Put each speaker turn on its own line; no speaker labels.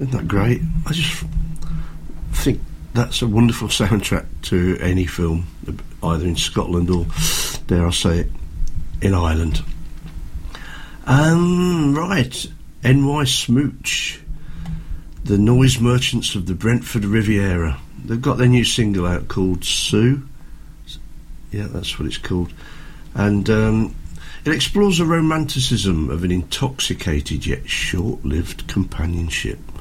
Isn't that great? I just think that's a wonderful soundtrack to any film, either in Scotland or, dare I say it, in Ireland. Right, NY Smooch, the Noise Merchants of the Brentford Riviera. They've got their new single out called Sue. Yeah, that's what it's called. And it explores the romanticism of an intoxicated yet short-lived companionship.